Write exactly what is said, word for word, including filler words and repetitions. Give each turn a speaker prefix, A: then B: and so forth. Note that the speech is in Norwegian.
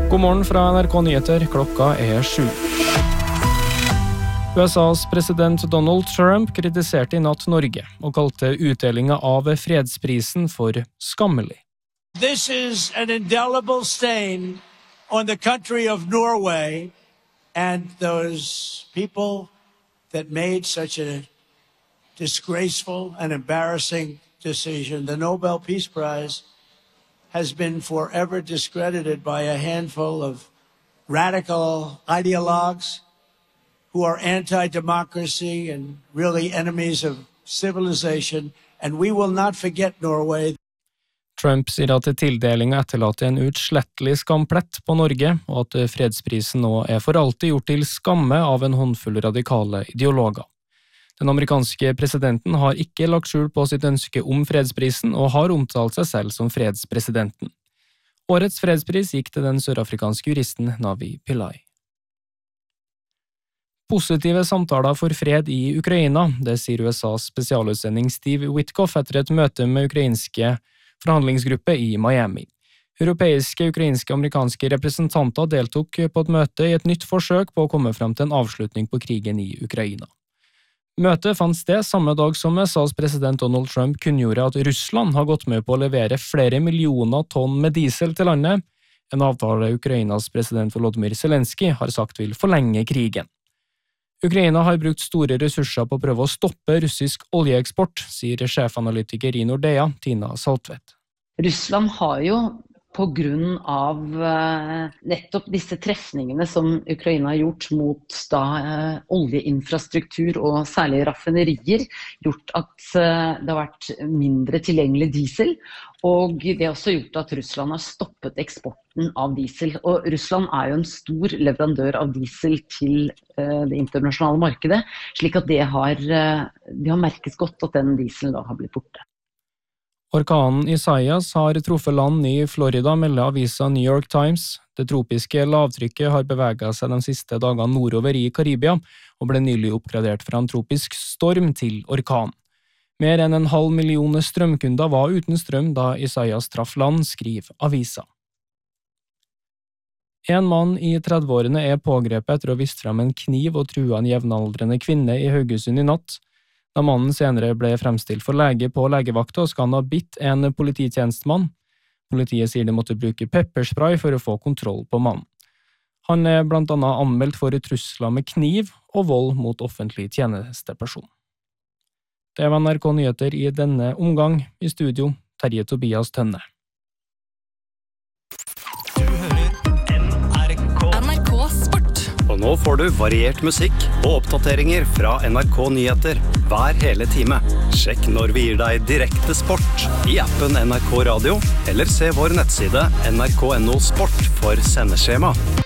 A: God morgen fra N R K Nyheter, klokka er sju. U S A's president Donald Trump kritiserte i natt Norge og kalte utdelingen av fredsprisen for skammelig.
B: This is an indelible stain on the country of Norway and those people that made such a disgraceful and embarrassing decision. The Nobel Peace Prize has been forever discredited by a handful of radical ideologues who are anti-democracy and really enemies of civilization, and we will not forget Norway.
A: Trump sier at tildelingen etterlater en utslettelig skamplett på Norge, og at fredsprisen nå er for alltid gjort til skamme av en håndfull radikale ideologer. Den amerikanske presidenten har ikke lagt skjul på sitt ønske om fredsprisen, og har omtalt seg selv som fredspresidenten. Årets fredspris gikk til den sørafrikanske juristen Navi Pillay. Positive samtaler for fred i Ukraina, det sier U S A's spesialutsending Steve Witkoff etter et møte med ukrainske forhandlingsgruppe i Miami. Europeiske, ukrainske og amerikanske representanter deltok på et møte i et nytt forsøk på å komme frem til en avslutning på krigen i Ukraina. Møtet fant sted samme dag som U S A's president Donald Trump kunngjorde at Russland har gått med på å levere flere millioner tonn med diesel til landet, en avtale Ukrainas president Volodymyr Zelensky har sagt vil forlenge krigen. Ukraina har brukt store ressurser på å prøve å stoppe russisk oljeeksport, sier sjefanalytiker i Nordea, Tina Saltvedt.
C: Russland har jo på grunn av uh, nettopp disse trefningene som Ukraina har gjort mot da, uh, oljeinfrastruktur og særlig raffinerier, gjort at uh, det har vært mindre tilgjengelig diesel, og det har også gjort at Russland har stoppet eksporten av diesel. Og Russland er jo en stor leverandør av diesel til uh, det internasjonale markedet, slik at det har, uh, det har merkes godt at den dieselen da har blitt borte.
A: Orkanen Isaias har truffet land i Florida, melder avisa New York Times. Det tropiske lavtrykket har beveget seg de siste dagene nordover i Karibia, og ble nylig oppgradert fra en tropisk storm til orkan. Mer enn en halv million strømkunder var uten strøm da Isaias traff land, skriver avisa. En mann i trettiårene er pågrepet etter å ha vist frem en kniv og trua en jevnaldrende kvinne i Haugesund i natt. Da mannen senere ble fremstilt for lege på legevakta, skal han ha bitt en polititjenestemann. Politiet sier de måtte bruke pepperspray for å få kontroll på mannen. Han er blant annet anmeldt for trusler med kniv og vold mot offentlig tjenesteperson. Det var N R K Nyheter i denne omgang. I studio, Terje Tobias Tønne.
D: Du hører N R K. N R K Sport. Og nå får du variert musikk og oppdateringer fra N R K Nyheter hver hele time. Sjekk når vi gir deg direkte sport i appen N R K Radio, eller se vår nettside N R K punktum N O Sport for sendeskjema.